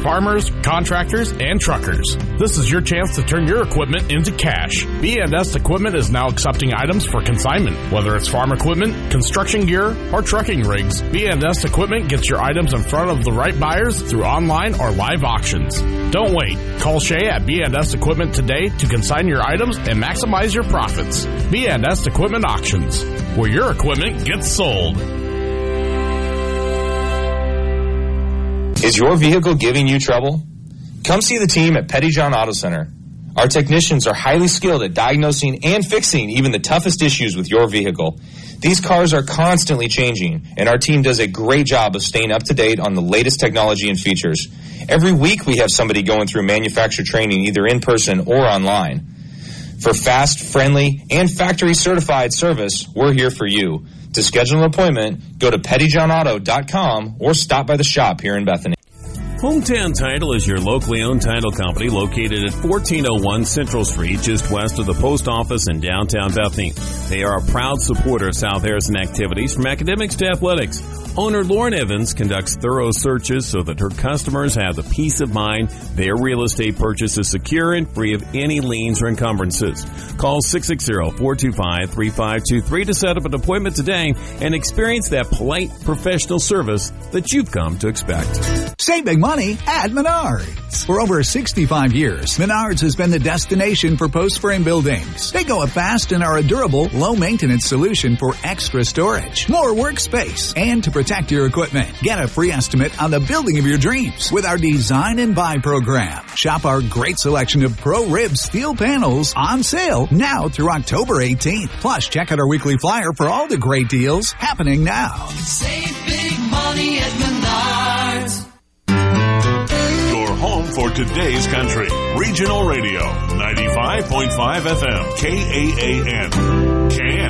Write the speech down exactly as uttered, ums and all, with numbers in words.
farmers, contractors, and truckers. This is your chance to turn your equipment into cash. B and S Equipment is now accepting items for consignment. Whether it's farm equipment, construction gear, or trucking rigs, B and S Equipment gets your items in front of the right buyers through online or live auctions. Don't wait. Call Shay at B and S Equipment today to consign your items and maximize your profits. B and S Equipment Auctions, where your equipment gets sold. Is your vehicle giving you trouble? Come see the team at Pettyjohn Auto Center. Our technicians are highly skilled at diagnosing and fixing even the toughest issues with your vehicle. These cars are constantly changing, and our team does a great job of staying up to date on the latest technology and features. Every week we have somebody going through manufacturer training either in person or online. For fast, friendly, and factory-certified service, we're here for you. To schedule an appointment, go to pettyjohn auto dot com or stop by the shop here in Bethany. Hometown Title is your locally owned title company located at fourteen oh one Central Street, just west of the post office in downtown Bethany. They are a proud supporter of South Harrison activities from academics to athletics. Owner Lauren Evans conducts thorough searches so that her customers have the peace of mind their real estate purchase is secure and free of any liens or encumbrances. Call six six zero, four two five, three five two three to set up an appointment today and experience that polite, professional service that you've come to expect. Save big money at Menards. For over sixty-five years, Menards has been the destination for post-frame buildings. They go up fast and are a durable, low-maintenance solution for extra storage, more workspace, and to protect your equipment. Get a free estimate on the building of your dreams with our Design and Buy program. Shop our great selection of Pro Rib steel panels on sale now through October eighteenth. Plus, check out our weekly flyer for all the great deals happening now. Save big money at Menards. Home for today's country. Regional Radio, ninety-five point five F M, K A A N. K